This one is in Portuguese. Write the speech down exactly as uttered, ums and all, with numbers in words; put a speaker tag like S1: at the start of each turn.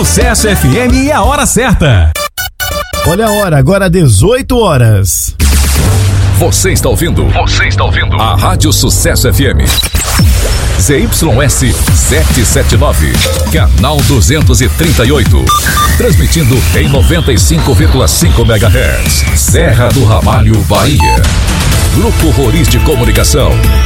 S1: Sucesso F M e a hora certa.
S2: Olha a hora, agora dezoito horas.
S3: Você está ouvindo? Você está ouvindo? A Rádio Sucesso F M. Z Y S setecentos e setenta e nove, canal duzentos e trinta e oito. Transmitindo em noventa e cinco vírgula cinco megahertz. Serra do Ramalho, Bahia. Grupo Roriz de Comunicação.